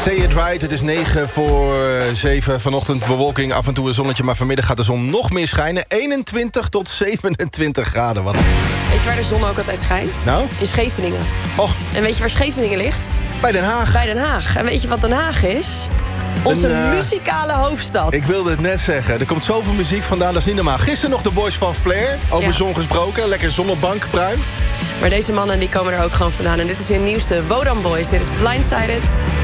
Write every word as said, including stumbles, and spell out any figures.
Say it right, het is negen voor zeven. Vanochtend bewolking, af en toe een zonnetje... maar vanmiddag gaat de zon nog meer schijnen. eenentwintig tot zevenentwintig graden. Wat... Weet je waar de zon ook altijd schijnt? Nou? In Scheveningen. Och. En weet je waar Scheveningen ligt? Bij Den Haag. Bij Den Haag. En weet je wat Den Haag is? Onze een, uh, muzikale hoofdstad. Ik wilde het net zeggen. Er komt zoveel muziek vandaan, dat is niet normaal. Gisteren nog de Boys van Flair. Over ja. zon gesproken. Lekker zonnebank, pruim. Maar deze mannen die komen er ook gewoon vandaan. En dit is hun nieuwste Wodan Boys. Dit is Blindsided.